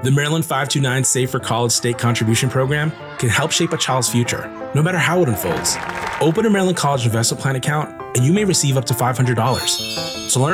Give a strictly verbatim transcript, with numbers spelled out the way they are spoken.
The Maryland five two nine Save for College State Contribution Program can help shape a child's future, no matter how it unfolds. Open a Maryland College Investment Plan account, and you may receive up to five hundred dollars. To learn